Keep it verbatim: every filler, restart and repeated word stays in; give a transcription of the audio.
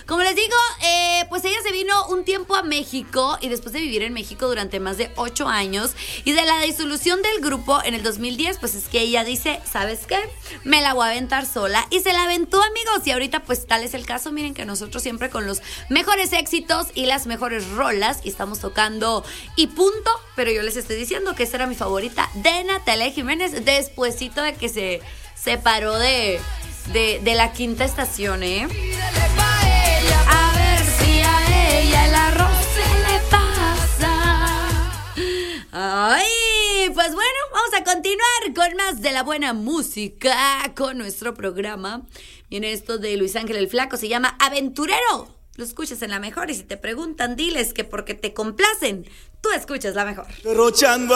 Como les digo, eh, pues ella se vino un tiempo a México y después de vivir en México durante más de ocho años y de la disolución del grupo en el dos mil diez, pues es que ella dice, ¿sabes qué? Me la voy a aventar sola y se la aventó, amigos, y ahorita pues tal es el caso. Miren que nosotros siempre con los mejores éxitos y las mejores rolas y estamos tocando y punto, pero yo les estoy diciendo que esa era mi favorita de Natalia Jiménez despuesito de que se separó de, de, de la quinta estación, ¿eh? A ver si a ella el arroz se le pasa. Ay, pues bueno, vamos a continuar con más de la buena música con nuestro programa. Viene esto de Luis Ángel el Flaco, se llama Aventurero. Lo escuchas en La Mejor y si te preguntan, diles que porque te complacen, tú escuchas La Mejor. Derrochando